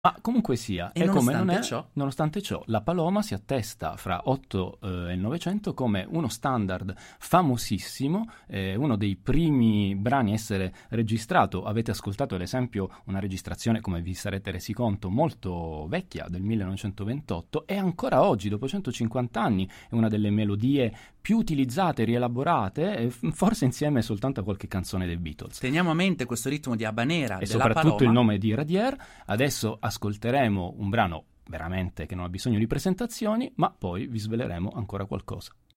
Ma comunque sia, E è come non è, ciò, nonostante ciò, la Paloma si attesta fra 8 e il 900 come uno standard famosissimo, uno dei primi brani a essere registrato. Avete ascoltato ad esempio una registrazione, come vi sarete resi conto, molto vecchia, del 1928, e ancora oggi, dopo 150 anni, è una delle melodie più utilizzate, rielaborate, forse insieme soltanto a qualche canzone dei Beatles. teniamo a mente questo ritmo di habanera E della soprattutto Paloma. il nome di Radier. Adesso ascolteremo un brano veramente che non ha bisogno di presentazioni, ma poi vi sveleremo ancora qualcosa.